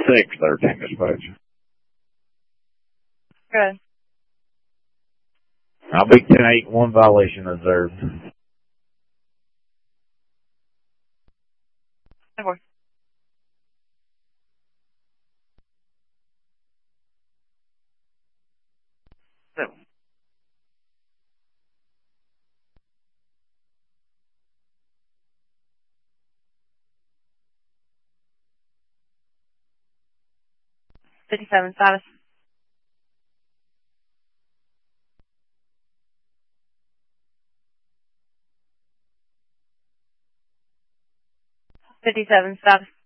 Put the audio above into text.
613 dispatch. Good. I'll be 10-8, one violation observed. Over. So. $57 status. $57 status.